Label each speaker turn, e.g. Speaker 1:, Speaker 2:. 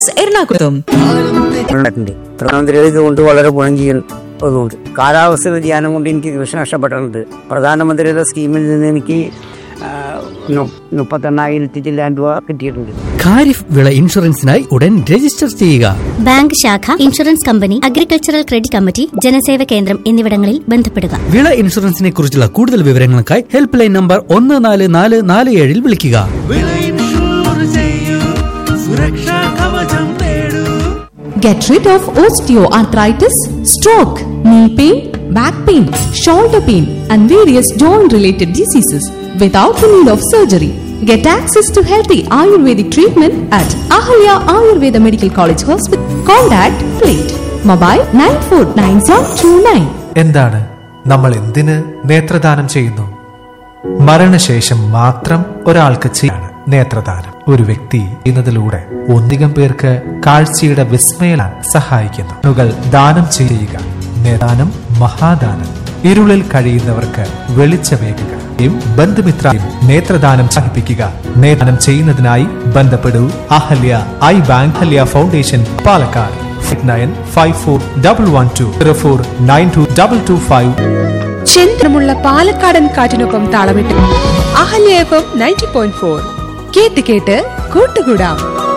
Speaker 1: എറണാകുളം
Speaker 2: പ്രധാനമന്ത്രി ഇതുകൊണ്ട് വളരെ ഗുണം ചെയ്യുന്നുണ്ട്. കാലാവസ്ഥ വ്യതിയാനം കൊണ്ട് എനിക്ക് കൃഷി നഷ്ടപ്പെട്ടിട്ടുണ്ട്. പ്രധാനമന്ത്രിയുടെ സ്കീമിൽ നിന്ന് എനിക്ക് 38 ചില്ലാൻ രൂപ കിട്ടിയിട്ടുണ്ട്.
Speaker 3: ഖാരിഫ് വിള ഇൻഷുറൻസിനായി ഉടൻ രജിസ്റ്റർ ചെയ്യുക.
Speaker 4: ബാങ്ക് ശാഖ, insurance company, agricultural credit committee, ജനസേവ കേന്ദ്രം എന്നിവിടങ്ങളിൽ ബന്ധപ്പെടുക.
Speaker 3: വിള ഇൻഷുറൻസിനെ കുറിച്ചുള്ള കൂടുതൽ വിവരങ്ങൾക്കായി ഹെൽപ്പ് ലൈൻ നമ്പർ 14447 വിളിക്കുക.
Speaker 1: Get rid of osteoarthritis, stroke, knee pain, back pain, shoulder pain, and various joint-related diseases without the need of surgery. Get access to healthy Ayurvedic treatment at Ahalya Ayurveda Medical College Hospital. Contact Plate. Mobile 949029.
Speaker 5: എന്താണ് നമ്മൾ എന്തിന് നേത്രദാനം ചെയ്യുന്നു? മരണശേഷം മാത്രം ഒരാൾക്ക് ചെയ്യാണ് നേത്രദാനം. ഒരു വ്യക്തി ചെയ്യുന്നതിലൂടെ ഒന്നികം പേർക്ക് കാഴ്ചയുടെ വിസ്മയം സഹായിക്കുന്നു. കണ്ണുകൾ ദാനം ചെയ്യുക. നേദാനം മഹാദാനം. ഇരുളിൽ കഴിയുന്നവർക്ക് വെളിച്ചമേകുക. ബന്ധുമിത്രം നേത്രദാനം സഹിപ്പിക്കുക. നേത്രദാനം ചെയ്യുന്നതിനായി ബന്ധപ്പെടൂ Ahalya I bank, Ahalya foundation, Palakkad. 954120492225.
Speaker 6: ചന്ദ്രമുള്ള പാലക്കാടൻ കാറ്റിനൊപ്പം താളമിട്ട് അഹല്യ FM 90.4 കേട്ട് കേട്ട് കൂട്ടുകൂടാം.